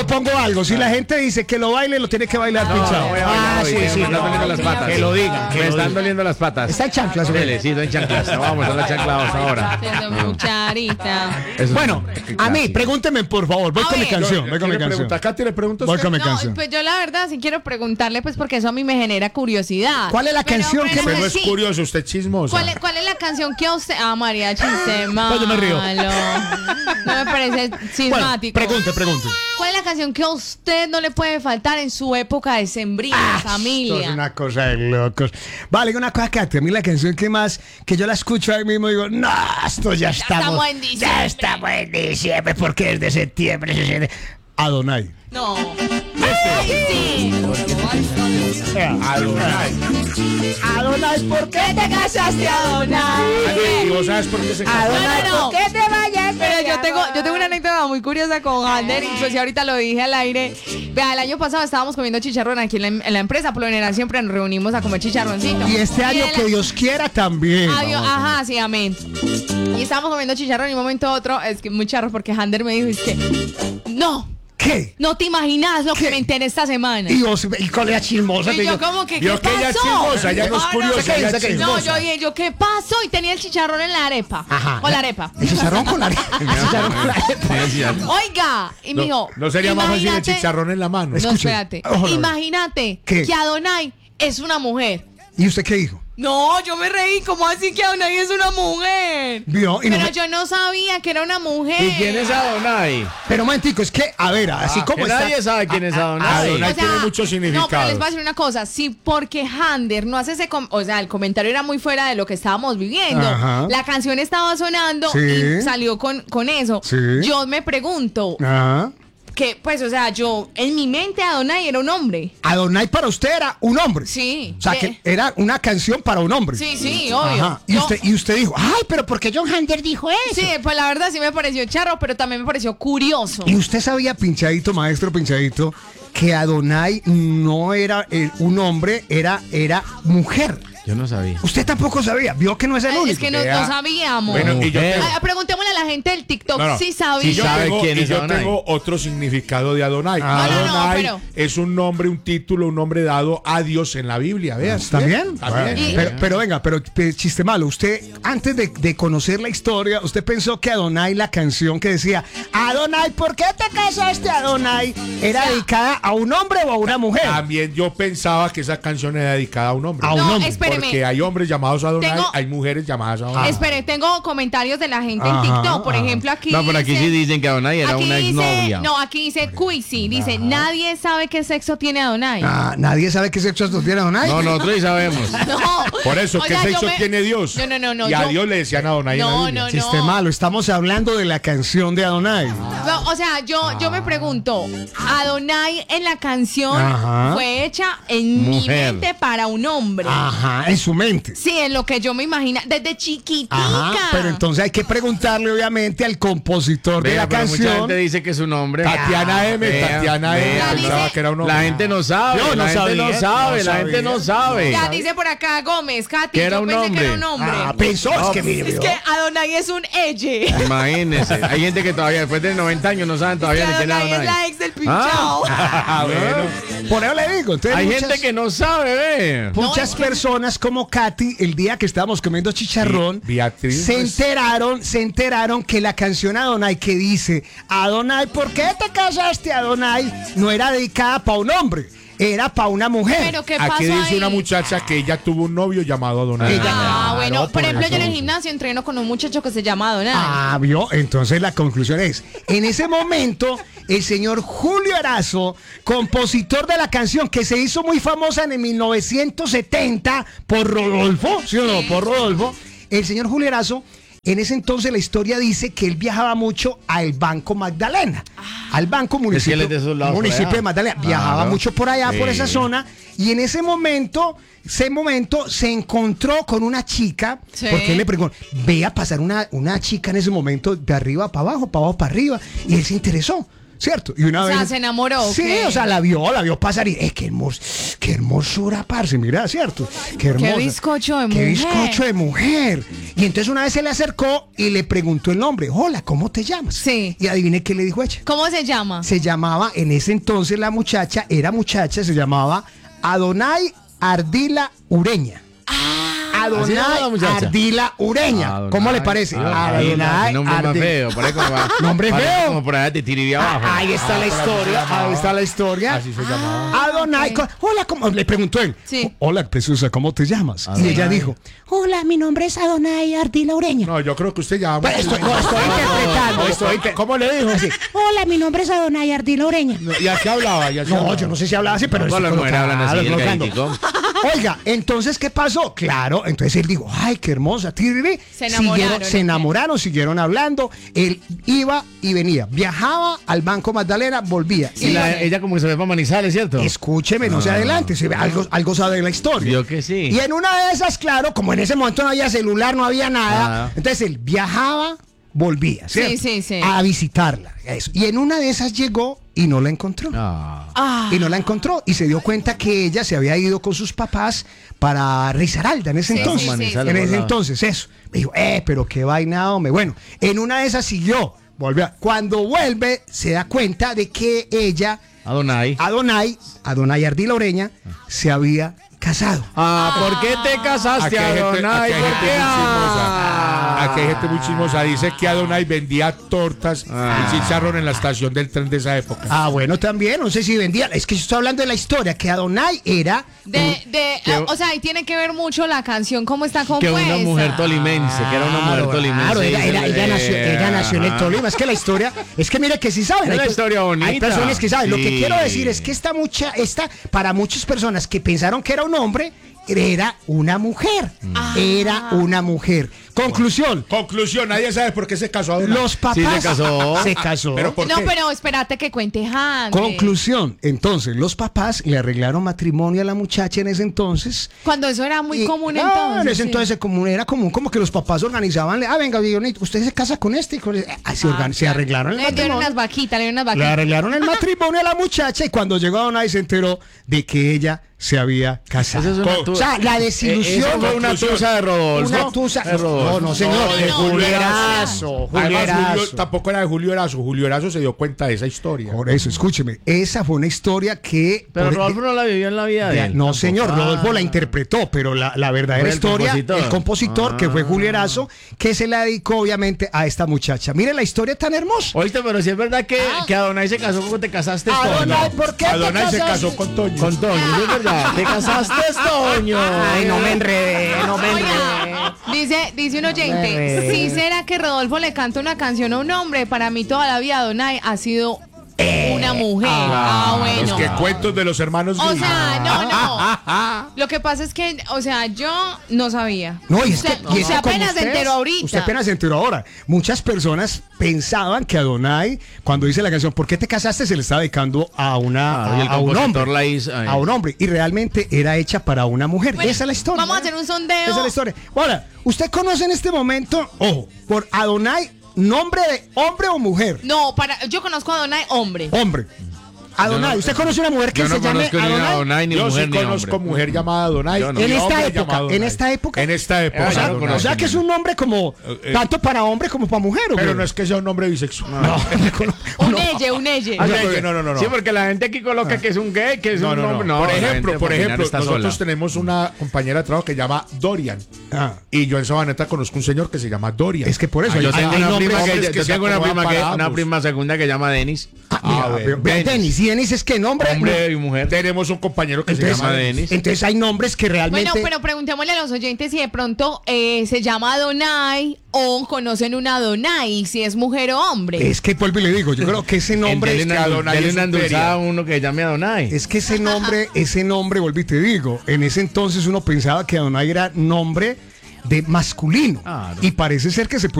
propongo algo. Si la gente dice que lo baile, lo tiene que bailar pinchado. Sí. Me están doliendo las patas. Que lo digan. Me están doliendo las patas. Está en chanclas, güey. Dele, sí, estoy en chanclas. Vamos a la chancla hasta ahora. Cucharita. Bueno, a mí, pregúnteme por favor. Voy A con mi ver. canción. Voy con mi canción. Katy, ¿le preguntas? Voy con mi No, canción. pues yo la verdad sí quiero preguntarle, pues porque eso a mí me genera curiosidad. ¿Cuál es la canción que Usted no es sí. curioso, usted es chismoso. ¿Cuál es la canción que a usted... Ah, María, chiste malo. Pues yo me río. No me parece Bueno, sismático. pregunte. ¿Cuál es la canción que a usted no le puede faltar en su época de sembrina, Esto es familia? una cosa de locos. Vale, una cosa, Katy, a mí la canción que yo la escucho ahí mismo digo, no, esto ya estamos en diciembre. Ya estamos en diciembre, porque es de septiembre se siente. Adonai. No. Ay, sí. Adonai, ¿por qué te casaste, Adonai? ¿Y vos sabes por qué se casó? Adonai, No. ¿por qué te vayas? Pero yo tengo una anécdota muy curiosa con Ander, incluso ahorita lo dije al aire. Vea, el año pasado estábamos comiendo chicharrón aquí en la empresa, por lo general siempre nos reunimos a comer chicharroncito. Y este año, el- que Dios quiera también. Adiós, ajá, sí, amén. Y estábamos comiendo chicharrón y un momento a otro, es que muy charro porque Ander me dijo, es que, ¿Qué? no te imaginas lo ¿Qué? que me enteré esta semana. Y vos, y con la chismosa. Y te yo digo, como que, Vio ¿qué que ella es pasó? chismosa, ella no es Ah, curiosa, ella es ¿qué? No, chismosa. yo, ¿qué pasó? Y tenía el chicharrón en la arepa. Ajá. Con la arepa. El chicharrón con la arepa. El chicharrón con la arepa. Oiga, y me dijo, No sería más fácil el imagínate- chicharrón en la mano. No, Escuche, espérate. ojalá. Imagínate ¿Qué? que Adonai es una mujer. ¿Y usted qué dijo? No, yo me reí. ¿Cómo así que Adonai es una mujer? Vio, y no Pero me- yo no sabía que era una mujer. ¿Y quién es Adonai? Pero un momentico, es que, a ver, así como Que está. nadie sabe quién es Adonai. Adonai tiene muchos No, pero les significados. voy a decir una cosa. Sí, porque Hander no hace ese... O sea, el comentario era muy fuera de lo que estábamos viviendo. Ajá. La canción estaba sonando Sí. y salió con eso. Sí. Yo me pregunto Ajá. que, pues, o sea, yo... En mi mente Adonai era un hombre. Adonai para usted era un hombre. Sí. O sea, que era una canción para un hombre. Sí, sí, obvio. Ajá. Yo- Y usted dijo, ay, pero ¿por qué John Hander dijo eso? Sí, pues la verdad sí me pareció charro, pero también me pareció curioso. Y usted sabía, pinchadito, maestro pinchadito, que Adonai no era un hombre, era mujer. Yo no sabía. Usted tampoco sabía, vio que no es el único. Es que no Vea. sabíamos. Bueno, y yo Mujer. tengo, Preguntémosle a la gente del TikTok No, no. si sabía. Sí sabe quién y es yo Adonai. tengo otro significado de Adonai. No, no, Adonai pero- es un nombre, un título, un nombre dado a Dios en la Biblia. Vean. ¿Está bien? También. Y- Pero venga, pero chiste malo. Usted, antes de conocer la historia, usted pensó que Adonai, la canción que decía, Adonai, ¿por qué te casaste, Adonai? ¿Era dedicada a un hombre o a una mujer? También yo pensaba que esa canción era dedicada a un hombre. A un No, hombre. espéreme. Porque hay hombres llamados Adonai, Tengo- hay mujeres llamadas Adonai. Espere, tengo comentarios de la gente en Ajá, TikTok. Por ajá. ejemplo, aquí No, pero aquí sí dicen que Adonai era aquí una dice- exnovia. No, aquí dice Quisi. Dice, nadie sabe qué sexo tiene Adonai. Ah, nadie sabe qué sexo tiene Adonai. No, nosotros sí sabemos. No. Por eso, ¿qué Oiga, sexo yo me- tiene Dios? No. Y a yo- Dios le decían Adonai en la No, Biblia. no, Chiste malo, estamos hablando de la canción de Adonai. No, o sea, yo me pregunto, Adonai en la canción Ajá. fue hecha en mi Mujer. mente para un hombre. Ajá, en su mente. Sí, en lo que yo me imagino, desde chiquitica. Ajá, pero entonces hay que preguntarle obviamente al compositor de Vea, la pero mucha canción. gente dice que es un hombre. Tatiana M, Vea, Tatiana M vea. pensaba Dice- que era un hombre. La gente no sabe. Yo no la gente sabía, no sabe. no La gente sabía. no sabe. Ya dice por acá Gómez, Katy, Que era yo un pensé que hombre. era un hombre. Ah, pensó, es que mire, Es vio. que Adonai es un elle. Imagínese. Hay gente que todavía, después de 90 años, no saben todavía ni quién es Adonai es la Adonai. ex del pinchao. Ah, bueno. Por eso le digo, entonces Hay muchas- gente que no sabe, ve. Muchas No, es que- personas como Katy, el día que estábamos comiendo chicharrón, Beatriz, se pues. enteraron que la canción Adonai que dice, Adonai, ¿por qué te casaste, Adonai? No era dedicada para un hombre, era para una mujer. Pero ¿qué pasó Aquí dice ahí? una muchacha que ella tuvo un novio llamado Adonai. Ella- Ah, bueno, Claro, por por ejemplo, eso. yo en el gimnasio entreno con un muchacho que se llama Adonai. Ah, vio, entonces la conclusión es, en ese momento, el señor Julio Erazo, compositor de la canción que se hizo muy famosa en el 1970 por Rodolfo, ¿sí o no? Por Rodolfo, el señor Julio Erazo, en ese entonces la historia dice que él viajaba mucho al Banco Magdalena, al Banco Municipio, él es de esos lados por municipio allá. de Magdalena, viajaba Claro. mucho por allá, por Sí. esa zona, y en ese momento se encontró con una chica, Sí. porque él le preguntó, veía pasar una chica en ese momento de arriba para abajo para arriba, y él se interesó. ¿cierto? Y una O sea, vez... ¿se enamoró o Sí, qué? o sea, la vio pasar y, qué hermosura, parce, mira, ¿cierto? Qué hermosa. bizcocho de Qué mujer. bizcocho de mujer. Y entonces una vez se le acercó y le preguntó el nombre. Hola, ¿cómo te llamas? Sí. Y adivine qué le dijo ella. ¿Cómo se llama? Se llamaba, en ese entonces la muchacha, se llamaba Adonai Ardila Ureña. ¿Así se llama la Adonai muchacha? Ardila Ureña. Adonai, ¿Cómo le parece? Adonai, nombre más Ardila. feo. Parece como Nombre parece feo. como por allá de Tiribí abajo. Ahí está la historia, ahí está la historia. Así se llamaba. Adonai, hola, ¿cómo? Le preguntó él. Sí. Hola, preciosa, ¿cómo te llamas? Y Adonai. ella dijo, hola, mi nombre es Adonai Ardila Ureña. No, yo creo que usted ya... Pues estoy interpretando. ¿Cómo le dijo? Hola, mi nombre es Adonai Ardila Ureña. ¿Y a qué hablaba? ¿Y a qué No, hablaba? yo no sé si hablaba así, pero Todas las estoy mujeres hablan así, el colocando. galletico. Oiga, entonces, ¿qué pasó? Claro, entonces él dijo, ay, qué hermosa. Se enamoraron, Se enamoraron, siguieron hablando. Él iba y venía. Viajaba al Banco Magdalena, volvía. Y ella como que se ve para Manizales, ¿cierto? Escúcheme, no se adelante, se ve, algo sabe de la historia. Yo que sí. Y en una de esas, claro, como en ese momento no había celular, no había nada, Ah. entonces él viajaba, volvía, ¿cierto? sí. A visitarla. Eso. Y en una de esas llegó y no la encontró. Ah. Y no la encontró y se dio cuenta que ella se había ido con sus papás para Risaralda en ese Sí, entonces. sí, sí, Manizales, En ese por lado. entonces, eso. Me dijo, pero qué vaina, hombre. Bueno, en una de esas siguió. Cuando vuelve, se da cuenta de que ella, Adonai. Adonai Ardila Ureña, se había casado. ¿Por qué te casaste, Adonai? ¿Por qué? Aquí hay gente muy chismosa. Dice que Adonai vendía tortas y chicharrón en la estación del tren de esa época. Bueno, también, no sé si vendía. Es que yo estoy hablando de la historia, que Adonai era... O sea, ahí tiene que ver mucho la canción, cómo está Que compuesta. una mujer tolimense, que era una mujer tolimense. Claro, ella nació en el Ah. Tolima. Es que la historia, es que mire que sí saben. Es una hay- historia bonita. Hay personas que saben. Lo que Sí. quiero decir es que para muchas personas que pensaron que era un hombre, era una mujer. Era una mujer. Conclusión. Conclusión, nadie sabe por qué se casó Adonai. Los papás Sí, se casó. se casó. Pero ¿por No, qué? pero espérate que cuente Hans. Conclusión. Entonces, los papás le arreglaron matrimonio a la muchacha en ese entonces. Cuando eso era muy común No, entonces. en ese sí. entonces era común como que los papás organizaban, venga, usted se casa con este y con ese. Se arreglaron el Le dieron unas matrimonio. vaquitas, le dieron unas Le vaquitas. arreglaron el matrimonio a la muchacha y cuando llegó Adonai se enteró de que ella se había casado. Esa es una O sea, la desilusión. Eso fue una tusa de Rodolfo. Una tusa. De Rodolfo. No, señor, de no, Julio no. Erazo. Julio Además, Julio Erazo. tampoco era de Julio Erazo. Julio Erazo se dio cuenta de esa historia. Por eso, escúcheme, esa fue una historia que... Pero Rodolfo no la vivió en la vida de él. No, tampoco. señor, Rodolfo la interpretó, pero la verdadera Fue el historia, compositor. el compositor, que fue Julio Erazo, que se la dedicó obviamente a esta muchacha. Mire la historia tan hermosa. Oíste, pero si es verdad que Adonai se casó como te casaste, Adonai, Toño. ¿por qué Adonai te se casaste? casó con Toño. Con Toño, ¿sí es verdad? Te casaste, Toño. Ay, no me enredé, no me enredé. Dice un oyente, ¿sí será que Rodolfo le canta una canción a un hombre? Para mí toda la vida Adonai ha sido una mujer. Bueno. Los que cuentos de los hermanos O Grimm. sea, no. Lo que pasa es que, o sea, yo no sabía. No, y es que, Usted como apenas se ustedes, enteró ahorita. Usted apenas se enteró ahora. Muchas personas pensaban que Adonai, cuando dice la canción ¿Por qué te casaste? Se le estaba dedicando a Claro, y el a un compositor hombre. la hizo, A un hombre. Y realmente era hecha para una mujer. Bueno, Esa es la historia. vamos a hacer un sondeo. Esa es la historia. Ahora, ¿usted conoce en este momento, ojo, por Adonai, nombre de hombre o mujer? No, yo conozco a Adonai hombre. Hombre. Adonai. ¿Usted conoce una mujer que Yo no se llame conozco ni Adonai? Adonai, ni Yo mujer, sí ni conozco hombre. mujer llamada Adonai. Yo no. y En esta hombre época, llamado Adonai. en esta época. En esta época. O sea, yo no conozco o sea que es un nombre como tanto para hombre como para mujer. ¿o Pero qué? no es que sea un hombre bisexual. Un elle. Ah, No. Sí, porque la gente aquí coloca que es un gay, que es No, un no, hombre. no. No, Por la gente ejemplo, femenina está nosotros sola. tenemos una compañera de trabajo que se llama Dorian. Ah, Y yo en Sabaneta conozco un señor que se llama Dorian. es que por eso. Yo tengo hay una nombres- prima hombres que que yo se tengo una acomodan prima para una ambos. prima segunda que se llama Denis. Mira, bueno. Denis. Y Denis es que nombre. Hombre y mujer. Tenemos un compañero que Entonces, se llama Denis. entonces hay nombres que realmente. Bueno, pero preguntémosle a los oyentes si de pronto se llama Adonai o conocen una Adonai, si es mujer o hombre. Es que vuelvo y le digo, yo creo que ese nombre Dele es que Adonai Dale es una superior. endulzada a uno que llame Adonai. Es que ese nombre, vuelvo y te digo, en ese entonces uno pensaba que Adonai era nombre de masculino. Claro. Y parece ser que se